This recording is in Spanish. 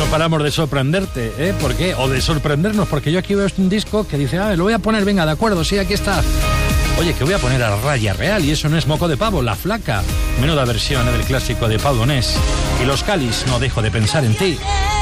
paramos de sorprenderte, ¿eh? ¿Por qué? O de sorprendernos, porque yo aquí veo un disco que dice, lo voy a poner, venga, de acuerdo, sí, aquí está. Oye, que voy a poner a Raya Real, y eso no es moco de pavo, La Flaca. Menuda versión del clásico de Pau Donés. Y Los Calis, No dejo de pensar en ti.